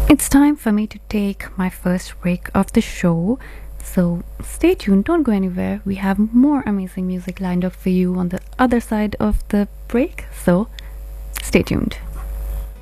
It's time for me to take my first break of the show. So stay tuned, don't go anywhere. We have more amazing music lined up for you on the other side of the break. So stay tuned.